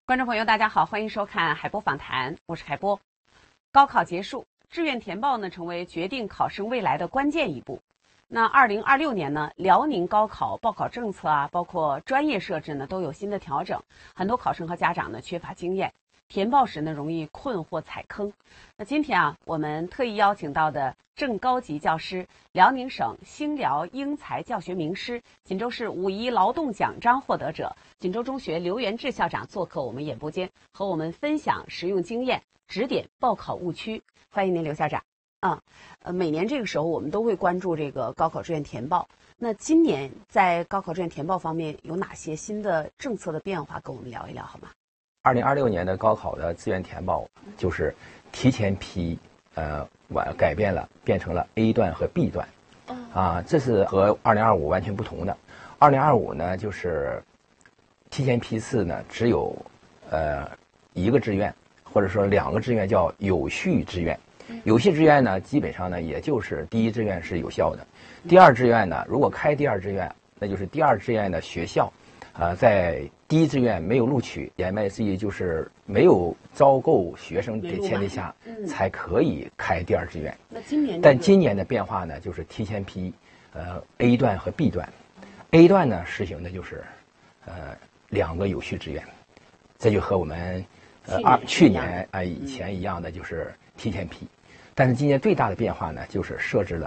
观众朋友，大家好，欢迎收看海波访谈，我是海波。高考结束，志愿填报呢成为决定考生未来的关键一步。那2026年呢，辽宁高考报考政策包括专业设置呢都有新的调整，很多考生和家长呢缺乏经验，填报时呢容易困惑踩坑。那今天我们特意邀请到的正高级教师、辽宁省兴辽英才教学名师、锦州市5·1劳动奖章获得者、锦州中学刘元志校长做客我们演播间，和我们分享实用经验，指点报考误区。欢迎您，刘校长。每年这个时候我们都会关注这个高考志愿填报。那今年在高考志愿填报方面有哪些新的政策的变化，跟我们聊一聊好吗 ？2026年的高考的志愿填报就是提前批，改变了，变成了 A 段和 B 段。这是和2025完全不同的。2025呢，就是提前批次呢，只有一个志愿，或者说2个志愿叫有序志愿。有序志愿呢，基本上呢，也就是第一志愿是有效的。第二志愿呢，如果开第二志愿，那就是第二志愿的学校，在第一志愿没有录取，言外之意就是没有招够学生的前提下，才可以开第二志愿。 那今年， 但今年的变化呢，就是提前批A 段和 B 段。A 段呢，实行的就是2个有序志愿，这就和我们去年以前一样的，就是提前批。但是今年最大的变化呢，就是设置了